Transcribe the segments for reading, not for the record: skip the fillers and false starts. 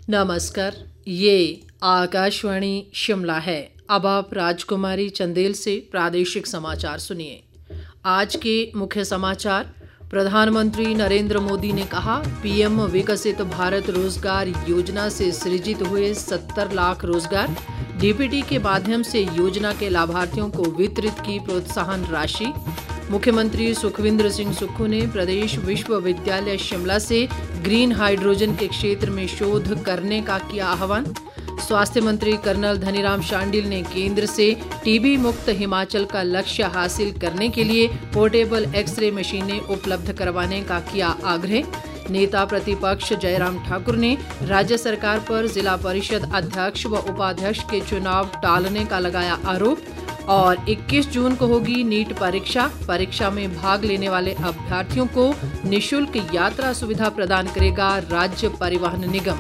नमस्कार, ये आकाशवाणी शिमला है। अब आप राजकुमारी चंदेल से प्रादेशिक समाचार सुनिए। आज के मुख्य समाचार। प्रधानमंत्री नरेंद्र मोदी ने कहा, पीएम विकसित भारत रोजगार योजना से सृजित हुए 70 लाख रोजगार। डीपीटी के माध्यम से योजना के लाभार्थियों को वितरित की प्रोत्साहन राशि। मुख्यमंत्री सुखविंदर सिंह सुक्खू ने प्रदेश विश्वविद्यालय शिमला से ग्रीन हाइड्रोजन के क्षेत्र में शोध करने का किया आह्वान। स्वास्थ्य मंत्री कर्नल धनीराम शांडिल ने केंद्र से टीबी मुक्त हिमाचल का लक्ष्य हासिल करने के लिए पोर्टेबल एक्सरे मशीनें उपलब्ध करवाने का किया आग्रह। नेता प्रतिपक्ष जयराम ठाकुर ने राज्य सरकार पर जिला परिषद अध्यक्ष व उपाध्यक्ष के चुनाव टालने का लगाया आरोप। और 21 जून को होगी नीट परीक्षा में भाग लेने वाले अभ्यर्थियों को निःशुल्क यात्रा सुविधा प्रदान करेगा राज्य परिवहन निगम।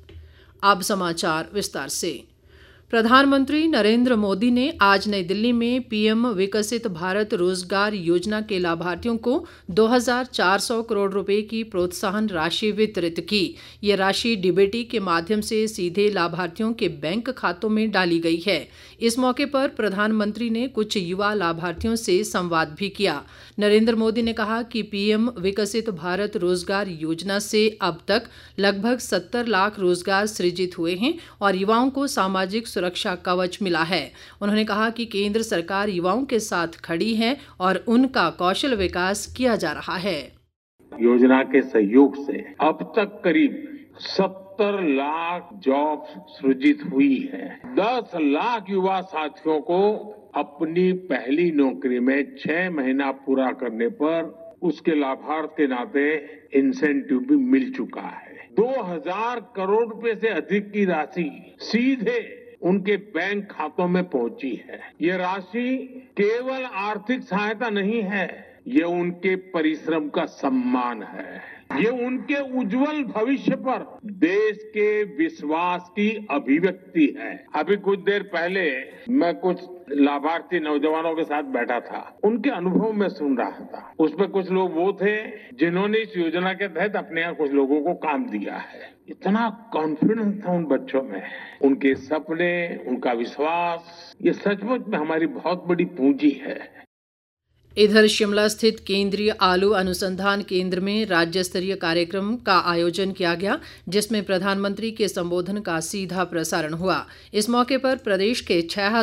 अब समाचार विस्तार से। प्रधानमंत्री नरेंद्र मोदी ने आज नई दिल्ली में पीएम विकसित भारत रोजगार योजना के लाभार्थियों को 2,400 करोड़ रुपए की प्रोत्साहन राशि वितरित की। ये राशि डीबीटी के माध्यम से सीधे लाभार्थियों के बैंक खातों में डाली गई है। इस मौके पर प्रधानमंत्री ने कुछ युवा लाभार्थियों से संवाद भी किया। नरेंद्र मोदी ने कहा कि पीएम विकसित भारत रोजगार योजना से अब तक लगभग 70 लाख रोजगार सृजित हुए हैं और युवाओं को सामाजिक सुरक्षा कवच मिला है। उन्होंने कहा कि केंद्र सरकार युवाओं के साथ खड़ी है और उनका कौशल विकास किया जा रहा है। योजना के सहयोग से अब तक करीब 70 लाख जॉब सृजित हुई है। 10 लाख युवा साथियों को अपनी पहली नौकरी में 6 महीना पूरा करने पर उसके लाभार्थ के नाते इंसेंटिव भी मिल चुका है। 2000 करोड़ रुपए से अधिक की राशि सीधे उनके बैंक खातों में पहुंची है। ये राशि केवल आर्थिक सहायता नहीं है, ये उनके परिश्रम का सम्मान है। ये उनके उज्जवल भविष्य पर देश के विश्वास की अभिव्यक्ति है। अभी कुछ देर पहले मैं कुछ लाभार्थी नौजवानों के साथ बैठा था, उनके अनुभव में सुन रहा था। उसमें कुछ लोग वो थे जिन्होंने इस योजना के तहत अपने यहाँ कुछ लोगों को काम दिया है। इतना कॉन्फिडेंस था उन बच्चों में, उनके सपने, उनका विश्वास, ये सचमुच में हमारी बहुत बड़ी पूंजी है। इधर शिमला स्थित केंद्रीय आलू अनुसंधान केंद्र में राज्य स्तरीय कार्यक्रम का आयोजन किया गया, जिसमें प्रधानमंत्री के संबोधन का सीधा प्रसारण हुआ। इस मौके पर प्रदेश के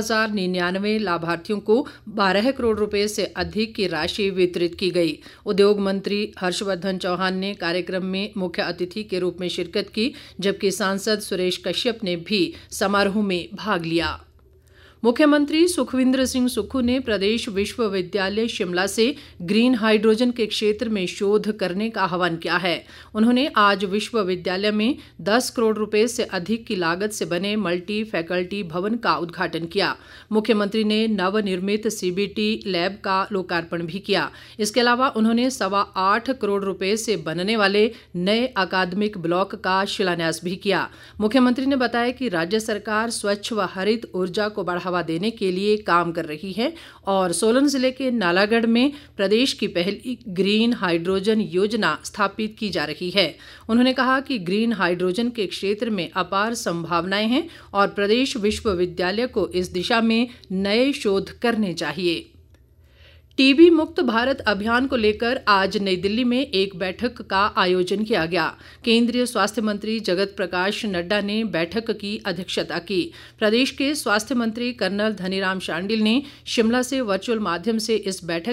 6,099 लाभार्थियों को 12 करोड़ रुपए से अधिक की राशि वितरित की गई। उद्योग मंत्री हर्षवर्धन चौहान ने कार्यक्रम में मुख्य अतिथि के रूप में शिरकत की, जबकि सांसद सुरेश कश्यप ने भी समारोह में भाग लिया। मुख्यमंत्री सुखविंदर सिंह सुक्खू ने प्रदेश विश्वविद्यालय शिमला से ग्रीन हाइड्रोजन के क्षेत्र में शोध करने का आह्वान किया है। उन्होंने आज विश्वविद्यालय में 10 करोड़ रुपए से अधिक की लागत से बने मल्टी फैकल्टी भवन का उद्घाटन किया। मुख्यमंत्री ने नवनिर्मित सीबीटी लैब का लोकार्पण भी किया। इसके अलावा उन्होंने 8.25 करोड़ रुपए से बनने वाले नए अकादमिक ब्लॉक का शिलान्यास भी किया। मुख्यमंत्री ने बताया कि राज्य सरकार स्वच्छ व हरित ऊर्जा को बढ़ावा देने के लिए काम कर रही है और सोलन जिले के नालागढ़ में प्रदेश की पहली ग्रीन हाइड्रोजन योजना स्थापित की जा रही है। उन्होंने कहा कि ग्रीन हाइड्रोजन के क्षेत्र में अपार संभावनाएं हैं और प्रदेश विश्वविद्यालय को इस दिशा में नए शोध करने चाहिए। टीबी मुक्त भारत अभियान को लेकर आज नई दिल्ली में एक बैठक का आयोजन किया गया। केंद्रीय स्वास्थ्य मंत्री जगत प्रकाश नड्डा ने बैठक की अध्यक्षता की। प्रदेश के स्वास्थ्य मंत्री कर्नल धनीराम शांडिल ने शिमला से वर्चुअल माध्यम से इस बैठक